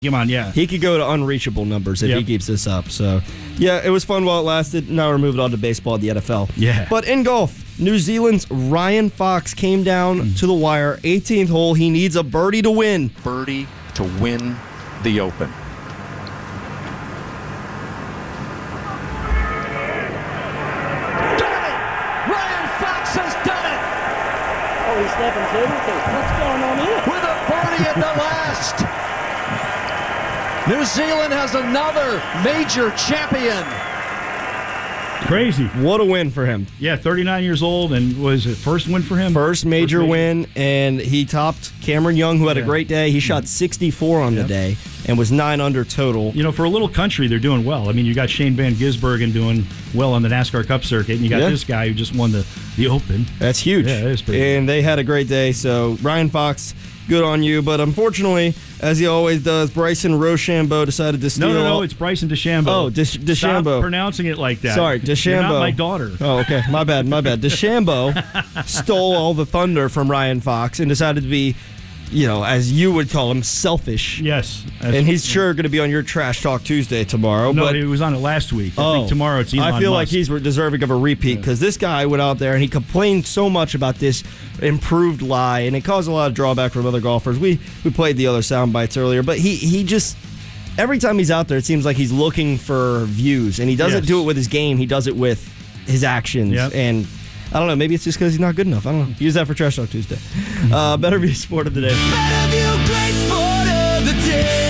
Come on, yeah. He could go to unreachable numbers if he keeps this up. So, yeah, it was fun while it lasted. Now we're moving on to baseball, the NFL. Yeah. But in golf, New Zealand's Ryan Fox came down to the wire. 18th hole. He needs a birdie to win. Birdie to win the Open. He's snapping tables. What's going on here? With a birdie at the last. New Zealand has another major champion. Crazy. What a win for him. Yeah, 39 years old, and was it first win for him? First major win, and he topped Cameron Young, who had a great day. He shot 64 on the day and was 9 under total. You know, for a little country, they're doing well. I mean, you got Shane Van Gisbergen doing well on the NASCAR Cup circuit, and you got this guy who just won the Open. That's huge. Yeah, it is pretty And they had a great day, so Ryan Fox, good on you. But unfortunately, as he always does, Bryson Rochambeau decided to steal. No, it's Bryson DeChambeau. Oh, DeChambeau. Stop pronouncing it like that. Sorry, DeChambeau. You're not my daughter. Oh, okay. My bad. DeChambeau stole all the thunder from Ryan Fox and decided to be, you know, as you would call him, selfish. Yes. And he's sure going to be on your Trash Talk Tuesday tomorrow. No, but he was on it last week. I think tomorrow it's Elon I feel like Musk. he's deserving of a repeat because this guy went out there and he complained so much about this improved lie, and it caused a lot of drawback from other golfers. We played the other sound bites earlier, but he just, every time he's out there, it seems like he's looking for views, and he doesn't do it with his game. He does it with his actions. And I don't know, maybe it's just because he's not good enough. I don't know. Use that for Trash Talk Tuesday. Better View Sport of the Day. Better View Great Sport of the Day.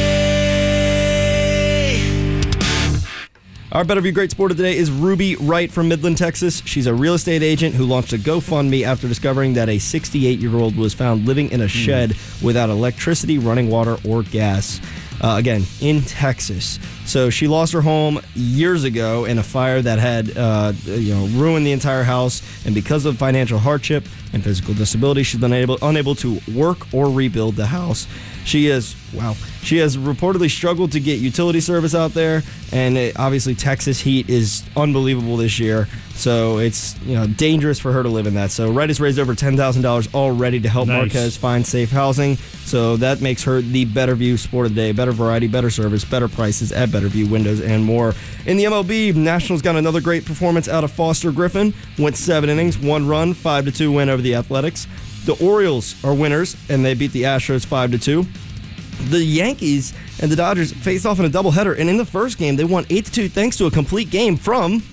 Our Better View Great Sport of the Day is Ruby Wright from Midland, Texas. She's a real estate agent who launched a GoFundMe after discovering that a 68-year-old was found living in a shed without electricity, running water, or gas. Again, in Texas. So she lost her home years ago in a fire that had ruined the entire house. And because of financial hardship and physical disability, she's been unable to work or rebuild the house. She has reportedly struggled to get utility service out there, and obviously Texas heat is unbelievable this year. So it's dangerous for her to live in that. So Wright has raised over $10,000 already to help Marquez find safe housing. So that makes her the Better View Sport of the Day. Better variety, better service, better prices at Better View Windows and more. In the MLB, Nationals got another great performance out of Foster Griffin. Went 7 innings, 1 run, 5-2 win over the Athletics. The Orioles are winners, and they beat the Astros 5-2. The Yankees and the Dodgers faced off in a doubleheader, and in the first game, they won 8-2 thanks to a complete game from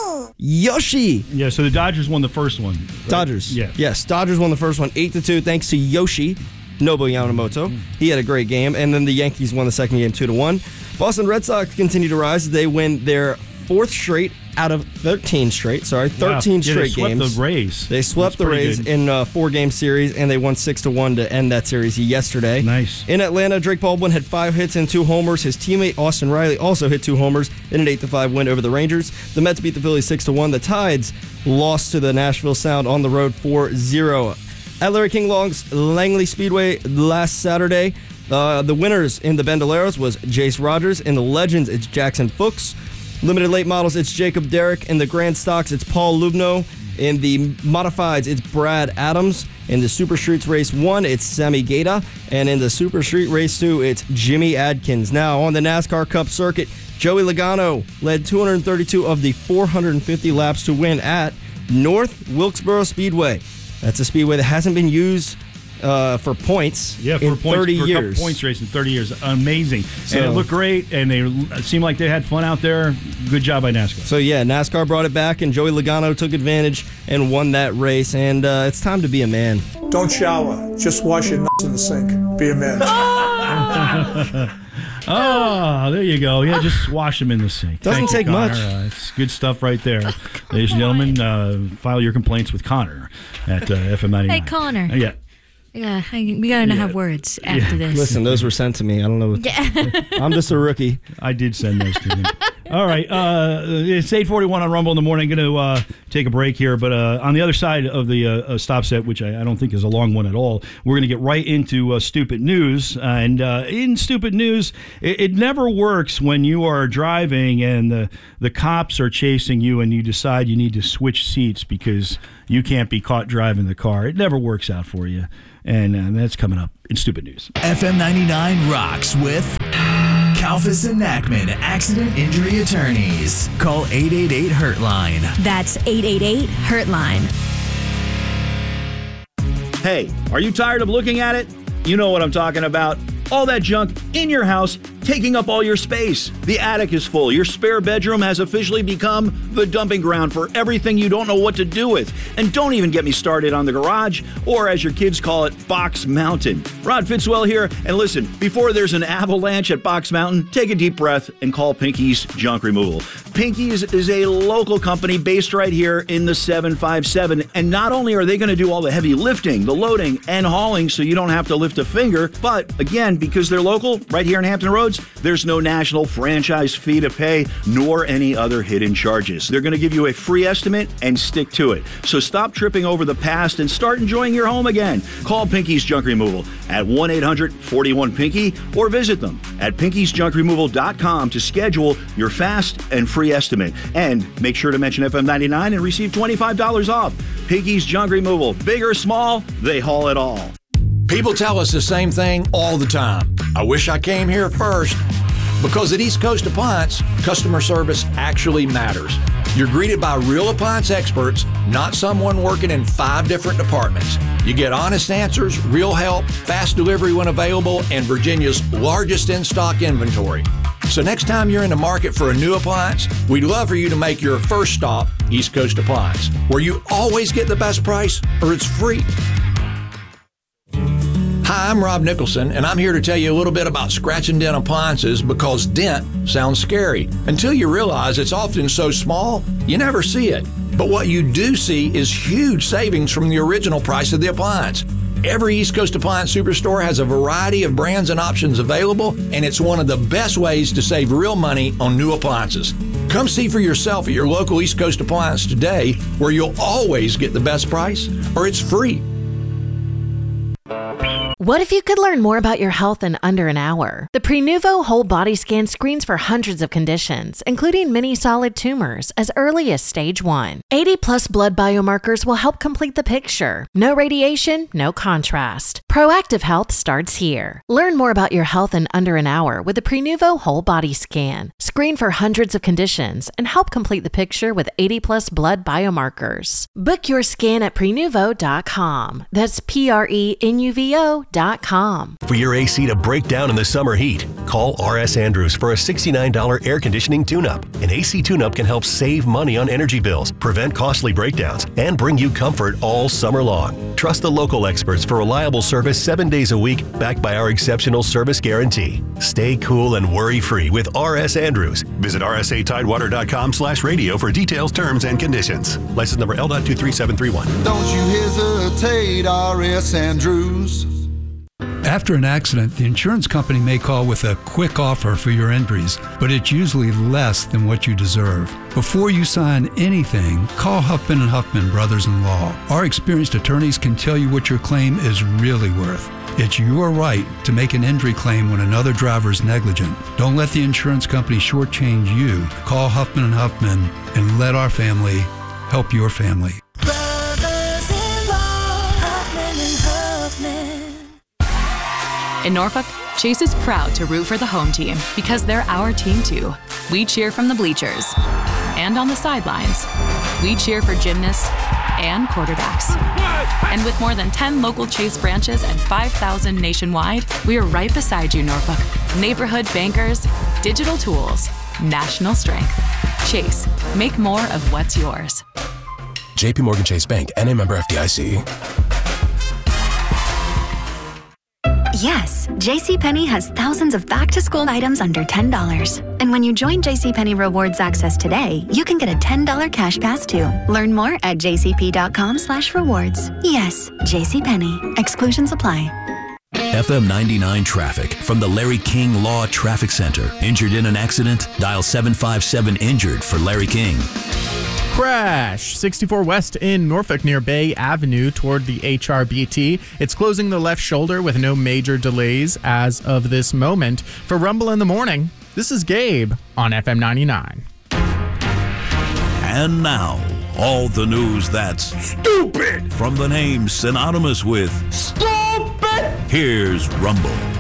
Yoshi. Yeah, so the Dodgers won the first one. Right? Dodgers. Yeah. Yes, Dodgers won the first one 8-2 thanks to Yoshi Nobu Yamamoto. He had a great game, and then the Yankees won the second game 2-1. Boston Red Sox continue to rise. They win their 4th straight out of 13 straight. 13 straight games. They swept the Rays in a 4-game series, and they won 6-1 to end that series yesterday. Nice. In Atlanta, Drake Baldwin had 5 hits and 2 homers. His teammate Austin Riley also hit 2 homers in an 8-5 win over the Rangers. The Mets beat the Phillies 6-1. The Tides lost to the Nashville Sound on the road 4-0. At Larry King Long's Langley Speedway last Saturday, the winners in the Bandoleros was Jace Rogers. In the Legends, it's Jackson Fuchs. Limited late models, it's Jacob Derrick. In the Grand Stocks, it's Paul Lubno. In the Modifieds, it's Brad Adams. In the Super Streets Race 1, it's Sammy Gata. And in the Super Street Race 2, it's Jimmy Adkins. Now, on the NASCAR Cup circuit, Joey Logano led 232 of the 450 laps to win at North Wilkesboro Speedway. That's a speedway that hasn't been used for points in 30 years. For points race in 30 years. Amazing. And it looked great, and they seemed like they had fun out there. Good job by NASCAR. So, yeah, NASCAR brought it back, and Joey Logano took advantage and won that race. And it's time to be a man. Don't shower. Just wash your nuts in the sink. Be a man. Oh, there you go. Yeah, just wash them in the sink. Doesn't take much. It's good stuff right there. Ladies and gentlemen, file your complaints with Connor at FM 99. Hey, Connor. Yeah. Yeah, we gotta have words after this. Listen, those were sent to me. I don't know. I'm just a rookie. I did send those to him. All right, it's 8:41 on Rumble in the Morning. Going to take a break here, but on the other side of the stop set, which I don't think is a long one at all, we're going to get right into stupid news. And in stupid news, it never works when you are driving and the cops are chasing you and you decide you need to switch seats because you can't be caught driving the car. It never works out for you. And that's coming up in Stupid News. FM 99 rocks with Kalfas and Nachman Accident Injury Attorneys. Call 888-HURT-LINE. That's 888-HURT-LINE. Hey, are you tired of looking at it? You know what I'm talking about. All that junk in your house taking up all your space. The attic is full. Your spare bedroom has officially become the dumping ground for everything you don't know what to do with. And don't even get me started on the garage, or as your kids call it, Box Mountain. Rod Fitzwell here, and listen, before there's an avalanche at Box Mountain, take a deep breath and call Pinky's Junk Removal. Pinky's is a local company based right here in the 757, and not only are they going to do all the heavy lifting, the loading, and hauling so you don't have to lift a finger, but again, because they're local, right here in Hampton Roads, there's no national franchise fee to pay, nor any other hidden charges. They're going to give you a free estimate and stick to it. So stop tripping over the past and start enjoying your home again. Call Pinky's Junk Removal at 1-800-41-PINKY or visit them at pinkysjunkremoval.com to schedule your fast and free estimate. And make sure to mention FM99 and receive $25 off. Pinky's Junk Removal. Big or small, they haul it all. People tell us the same thing all the time. I wish I came here first. Because at East Coast Appliance, customer service actually matters. You're greeted by real appliance experts, not someone working in 5 different departments. You get honest answers, real help, fast delivery when available, and Virginia's largest in-stock inventory. So next time you're in the market for a new appliance, we'd love for you to make your first stop East Coast Appliance, where you always get the best price or it's free. Hi, I'm Rob Nicholson, and I'm here to tell you a little bit about scratch and dent appliances because dent sounds scary until you realize it's often so small, you never see it. But what you do see is huge savings from the original price of the appliance. Every East Coast Appliance Superstore has a variety of brands and options available, and it's one of the best ways to save real money on new appliances. Come see for yourself at your local East Coast Appliance today, where you'll always get the best price or it's free. What if you could learn more about your health in under an hour? The Prenuvo Whole Body Scan screens for hundreds of conditions, including many solid tumors, as early as stage 1. 80-plus blood biomarkers will help complete the picture. No radiation, no contrast. Proactive health starts here. Learn more about your health in under an hour with the Prenuvo Whole Body Scan. Screen for hundreds of conditions and help complete the picture with 80-plus blood biomarkers. Book your scan at Prenuvo.com. That's Prenuvo.com. For your AC to break down in the summer heat, call R.S. Andrews for a $69 air conditioning tune-up. An AC tune-up can help save money on energy bills, prevent costly breakdowns, and bring you comfort all summer long. Trust the local experts for reliable service 7 days a week, backed by our exceptional service guarantee. Stay cool and worry-free with R.S. Andrews. Visit rsatidewater.com/radio for details, terms, and conditions. License number L.23731. Don't you hesitate, R.S. Andrews. After an accident, the insurance company may call with a quick offer for your injuries, but it's usually less than what you deserve. Before you sign anything, call Huffman & Huffman Brothers-in-Law. Our experienced attorneys can tell you what your claim is really worth. It's your right to make an injury claim when another driver is negligent. Don't let the insurance company shortchange you. Call Huffman & Huffman and let our family help your family. In Norfolk, Chase is proud to root for the home team because they're our team too. We cheer from the bleachers and on the sidelines. We cheer for gymnasts and quarterbacks. And with more than 10 local Chase branches and 5,000 nationwide, we are right beside you, Norfolk. Neighborhood bankers, digital tools, national strength. Chase, make more of what's yours. JP Morgan Chase Bank, N.A. member FDIC. Yes, JCPenney has thousands of back-to-school items under $10. And when you join JCPenney Rewards Access today, you can get a $10 cash pass too. Learn more at jcp.com/rewards. Yes, JCPenney. Exclusions apply. FM 99 traffic from the Larry King Law Traffic Center. Injured in an accident? Dial 757-INJURED for Larry King. Crash 64 West in Norfolk near Bay Avenue toward the HRBT. It's closing the left shoulder with no major delays as of this moment. For Rumble in the Morning, this is Gabe on FM 99. And now, all the news that's stupid from the names synonymous with stupid. Here's Rumble.